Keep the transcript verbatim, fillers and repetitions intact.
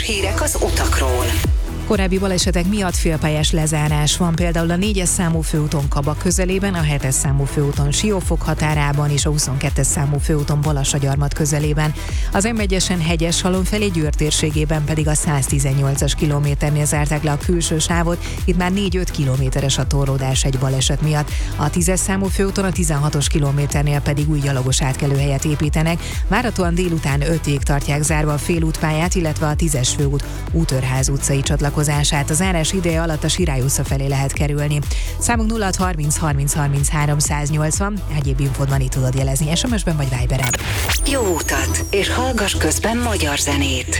Hírek az utakról. Korábbi balesetek miatt félpályás lezárás van, például a négyes számú főúton Kaba közelében, a hetes számú főúton Siófok határában és a huszonkettes számú főúton Balassagyarmat közelében. Az M egyesen Hegyeshalom felé Győr térségében pedig a száztizennyolcas kilométernél zárták le a külső sávot, itt már négy-öt kilométeres a torlódás egy baleset miatt. A tízes számú főúton a tizenhatos kilométernél pedig új gyalogos átkelőhelyet építenek, várhatóan délután ötig tartják zárva a félútpályát, illetve a tízes főút Útörház utcai csatlakozását. A zárás ideje alatt a Sirály utca felé lehet kerülni. Számunk nulla hat harminc harminc harminchárom száznyolcvan, egyéb infódban itt tudod jelezni es em es-ben vagy Viberen. Jó utat, és hallgass közben magyar zenét.